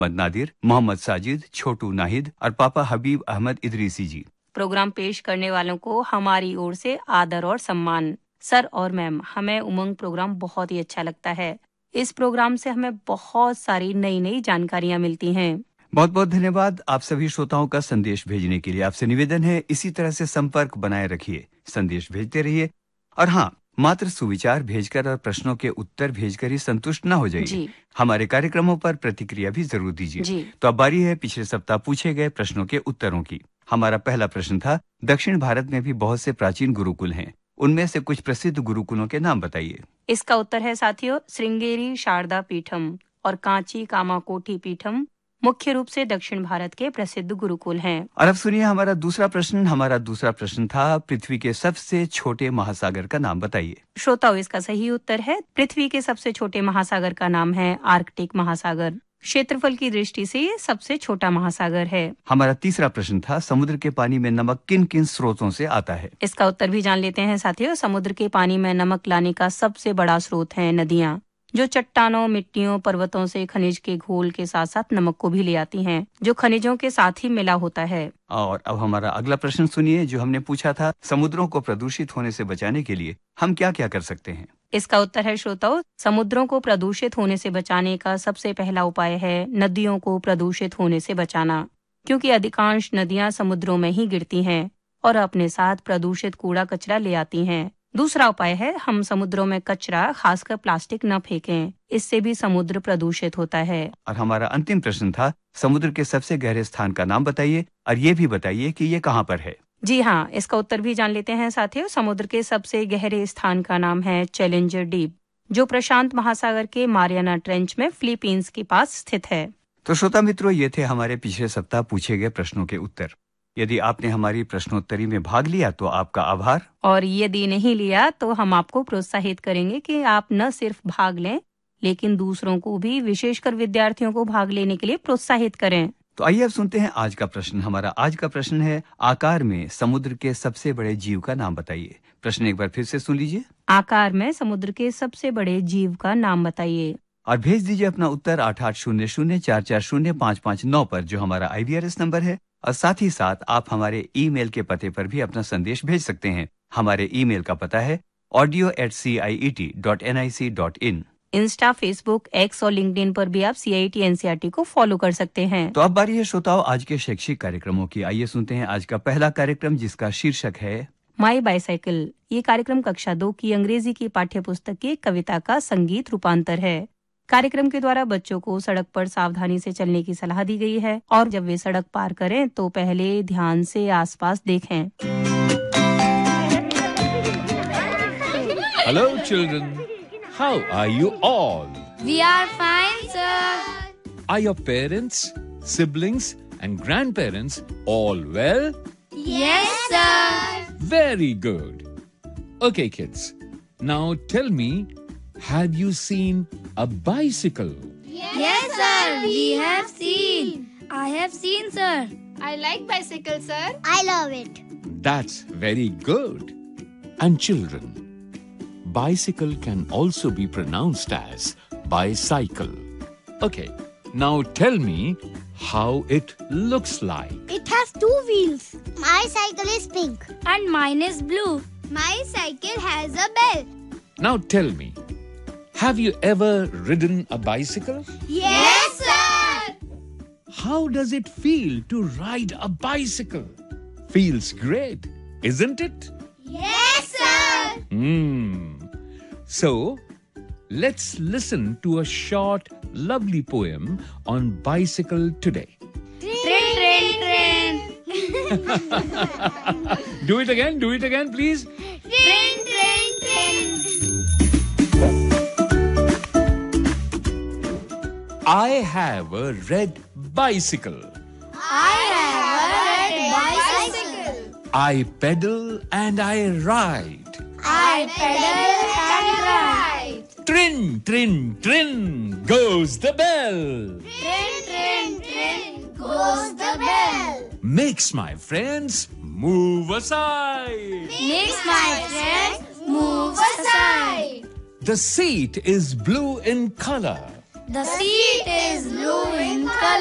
मोहम्मद नादिर, मोहम्मद साजिद, छोटू नाहिद और पापा हबीब अहमद इदरीसी जी। प्रोग्राम पेश करने वालों को हमारी ओर से आदर और सम्मान। सर और मैम, हमें उमंग प्रोग्राम बहुत ही अच्छा लगता है। इस प्रोग्राम से हमें बहुत सारी नई नई जानकारियाँ मिलती हैं। बहुत बहुत धन्यवाद आप सभी श्रोताओं का संदेश भेजने के लिए। आपसे निवेदन है, इसी तरह से संपर्क बनाए रखिए, संदेश भेजते रहिए। और हाँ, मात्र सुविचार भेजकर और प्रश्नों के उत्तर भेजकर ही संतुष्ट न हो जाइए। हमारे कार्यक्रमों पर प्रतिक्रिया भी जरूर दीजिए। तो अब बारी है पिछले सप्ताह पूछे गए प्रश्नों के उत्तरों की। हमारा पहला प्रश्न था, दक्षिण भारत में भी बहुत से प्राचीन गुरुकुल हैं, उनमें से कुछ प्रसिद्ध गुरुकुलों के नाम बताइए। इसका उत्तर है साथियों, श्रृंगेरी शारदा पीठम और कांची कामाकोटी पीठम मुख्य रूप से दक्षिण भारत के प्रसिद्ध गुरुकुल हैं। और अब सुनिए हमारा दूसरा प्रश्न। हमारा दूसरा प्रश्न था, पृथ्वी के सबसे छोटे महासागर का नाम बताइए। श्रोताओ, इसका सही उत्तर है, पृथ्वी के सबसे छोटे महासागर का नाम है आर्कटिक महासागर। क्षेत्रफल की दृष्टि से ये सबसे छोटा महासागर है। हमारा तीसरा प्रश्न था, समुद्र के पानी में नमक किन किन स्रोतों से आता है। इसका उत्तर भी जान लेते हैं साथियों। समुद्र के पानी में नमक लाने का सबसे बड़ा स्रोत है नदियाँ, जो चट्टानों, मिट्टियों, पर्वतों से खनिज के घोल के साथ साथ नमक को भी ले आती हैं, जो खनिजों के साथ ही मिला होता है। और अब हमारा अगला प्रश्न सुनिए, जो हमने पूछा था, समुद्रों को प्रदूषित होने से बचाने के लिए हम क्या क्या कर सकते हैं। इसका उत्तर है श्रोताओं, समुद्रों को प्रदूषित होने से बचाने का सबसे पहला उपाय है नदियों को प्रदूषित होने से बचाना, क्योंकि अधिकांश नदियां समुद्रों में ही गिरती हैं और अपने साथ प्रदूषित कूड़ा कचरा ले आती हैं। दूसरा उपाय है, हम समुद्रों में कचरा, खासकर प्लास्टिक न फेंकें, इससे भी समुद्र प्रदूषित होता है। और हमारा अंतिम प्रश्न था, समुद्र के सबसे गहरे स्थान का नाम बताइए और ये भी बताइए कि ये कहाँ पर है। जी हाँ, इसका उत्तर भी जान लेते हैं साथियों। समुद्र के सबसे गहरे स्थान का नाम है चैलेंजर डीप, जो प्रशांत महासागर के मारियाना ट्रेंच में फिलीपींस के पास स्थित है। तो श्रोता मित्रों, ये थे हमारे पिछले सप्ताह पूछे गए प्रश्नों के उत्तर। यदि आपने हमारी प्रश्नोत्तरी में भाग लिया तो आपका आभार, और यदि नहीं लिया तो हम आपको प्रोत्साहित करेंगे कि आप न सिर्फ भाग लें, लेकिन दूसरों को भी, विशेषकर विद्यार्थियों को भाग लेने के लिए प्रोत्साहित करें। तो आइए अब सुनते हैं आज का प्रश्न। हमारा आज का प्रश्न है, आकार में समुद्र के सबसे बड़े जीव का नाम बताइए। प्रश्न एक बार फिर से सुन लीजिए। आकार में समुद्र के सबसे बड़े जीव का नाम बताइए और भेज दीजिए अपना उत्तर 8800440559 पर, जो हमारा IVRS नंबर है। और साथ ही साथ आप हमारे ईमेल के पते पर भी अपना संदेश भेज सकते हैं। हमारे ईमेल का पता है audio@ciet.nic.in। इंस्टा, फेसबुक, एक्स और लिंक्डइन पर भी आप CIET NCERT को फॉलो कर सकते हैं। तो अब बारी है श्रोताओं आज के शैक्षिक कार्यक्रमों की। आइए सुनते हैं आज का पहला कार्यक्रम, जिसका शीर्षक है माई बाइसाइकिल। ये कार्यक्रम कक्षा 2 की अंग्रेजी की पाठ्य पुस्तक की कविता का संगीत रूपांतर है। कार्यक्रम के द्वारा बच्चों को सड़क पर सावधानी से चलने की सलाह दी गई है, और जब वे सड़क पार करें तो पहले ध्यान से आसपास देखें। Hello children, how are you all? We are fine, sir. Are your parents, siblings and grandparents all well? Yes, sir. Very good. Okay kids, now tell me, have you seen a bicycle? Yes, sir. We have seen. I have seen, sir. I like bicycle, sir. I love it. That's very good. And children, bicycle can also be pronounced as bicycle. Okay, now tell me how it looks like. It has 2 wheels. My cycle is pink. And mine is blue. My cycle has a bell. Now tell me, have you ever ridden a bicycle? Yes, sir. How does it feel to ride a bicycle? Feels great, isn't it? Yes, sir. So, let's listen to a short, lovely poem on bicycle today. Train, train, train. Do it again, please. Train, train, train. I have a red bicycle. I have a red bicycle. I pedal and I ride. I pedal and ride. Trin, trin, trin goes the bell. Trin, trin, trin goes the bell. Makes my friends move aside. Makes my friends move aside. The seat is blue in color. The seat is blue in color.